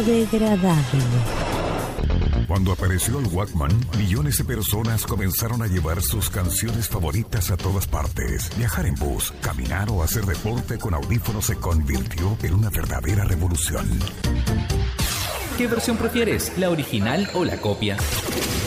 biodegradable. Cuando apareció el Walkman, millones de personas comenzaron a llevar sus canciones favoritas a todas partes. Viajar en bus, caminar o hacer deporte con audífonos se convirtió en una verdadera revolución. ¿Qué versión prefieres? ¿La original o la copia?